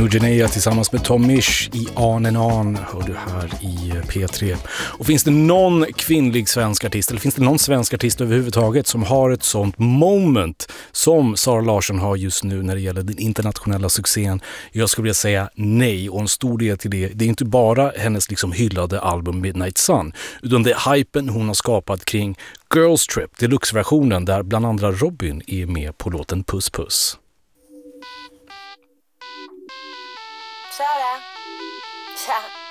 Nugenea tillsammans med Tom Misch i On and On hör du här i P3. Och finns det någon kvinnlig svensk artist, eller finns det någon svensk artist överhuvudtaget som har ett sånt moment som Sara Larsson har just nu när det gäller den internationella succén? Jag skulle vilja säga nej, och en stor del till det är inte bara hennes liksom hyllade album Midnight Sun, utan det är hypen hon har skapat kring Girls Trip, deluxe-versionen där bland andra Robin är med på låten Puss Puss. Sara. Tja.